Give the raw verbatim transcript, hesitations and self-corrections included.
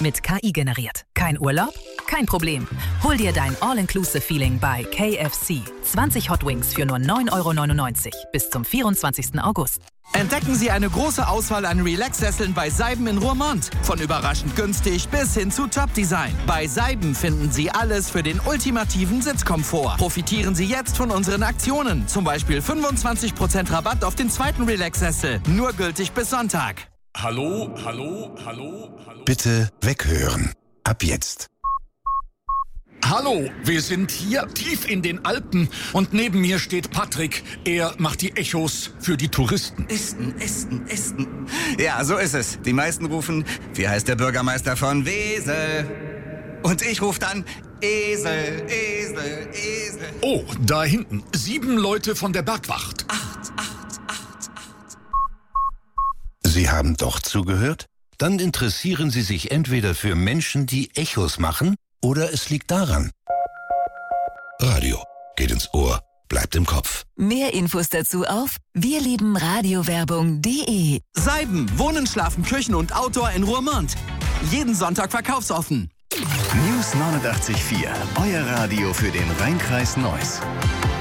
Mit K I generiert. Kein Urlaub? Kein Problem. Hol dir dein All-Inclusive-Feeling bei K F C. zwanzig Hot Wings für nur neun Euro neunundneunzig bis zum vierundzwanzigsten August. Entdecken Sie eine große Auswahl an Relax-Sesseln bei Seiben in Roermond. Von überraschend günstig bis hin zu Top-Design. Bei Seiben finden Sie alles für den ultimativen Sitzkomfort. Profitieren Sie jetzt von unseren Aktionen. Zum Beispiel fünfundzwanzig Prozent Rabatt auf den zweiten Relax-Sessel. Nur gültig bis Sonntag. Hallo, hallo, hallo, hallo. Bitte weghören. Ab jetzt. Hallo, wir sind hier tief in den Alpen und neben mir steht Patrick. Er macht die Echos für die Touristen. Esten, Esten, Esten. Ja, so ist es. Die meisten rufen, wie heißt der Bürgermeister von Wesel? Und ich rufe dann, Esel, Esel, Esel. Oh, da hinten, sieben Leute von der Bergwacht. Acht, acht, acht, acht. Sie haben doch zugehört? Dann interessieren Sie sich entweder für Menschen, die Echos machen, oder es liegt daran. Radio geht ins Ohr, bleibt im Kopf. Mehr Infos dazu auf wirliebenradiowerbung punkt de. Seiben, Wohnen, Schlafen, Küchen und Outdoor in Roermond. Jeden Sonntag verkaufsoffen. News neunundachtzig Komma vier, euer Radio für den Rheinkreis Neuss.